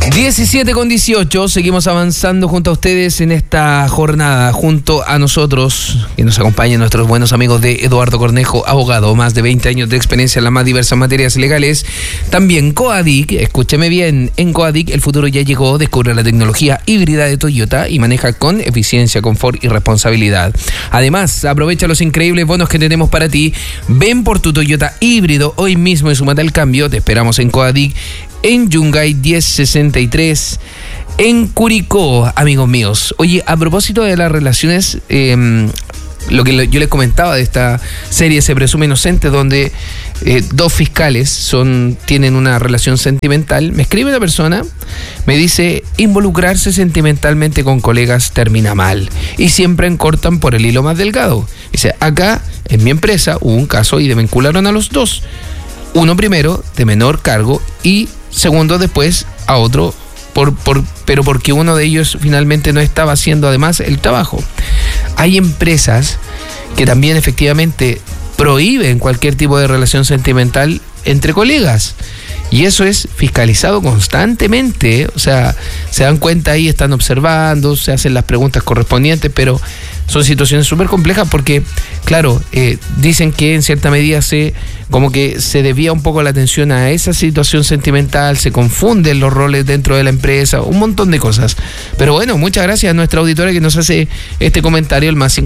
17:18, seguimos avanzando junto a ustedes en esta jornada, junto a nosotros, que nos acompañan nuestros buenos amigos de Eduardo Cornejo, abogado, más de 20 años de experiencia en las más diversas materias legales. También Coadic, escúcheme bien, en Coadic el futuro ya llegó, descubre la tecnología híbrida de Toyota y maneja con eficiencia, confort y responsabilidad. Además, aprovecha los increíbles bonos que tenemos para ti. Ven por tu Toyota híbrido hoy mismo y súmate al cambio. Te esperamos en Coadic, en Yungay 1063, en Curicó, amigos míos. Oye, a propósito de las relaciones, lo que yo les comentaba de esta serie Se presume inocente, donde dos fiscales tienen una relación sentimental. Me escribe una persona, me dice: involucrarse sentimentalmente con colegas termina mal y siempre cortan por el hilo más delgado. Dice: acá en mi empresa hubo un caso y desvincularon a los dos. Uno primero de menor cargo y segundo después a otro, pero porque uno de ellos finalmente no estaba haciendo además el trabajo. Hay empresas que también efectivamente prohíben cualquier tipo de relación sentimental entre colegas. Y eso es fiscalizado constantemente, o sea, se dan cuenta ahí, están observando, se hacen las preguntas correspondientes, pero son situaciones súper complejas porque, claro, dicen que en cierta medida como que se desvía un poco la atención a esa situación sentimental, se confunden los roles dentro de la empresa, un montón de cosas. Pero bueno, muchas gracias a nuestra auditora que nos hace este comentario, el más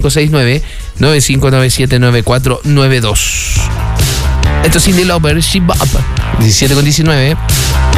569-9597-9492. Esto es Cyndi Lauper, She Bop, 17:19.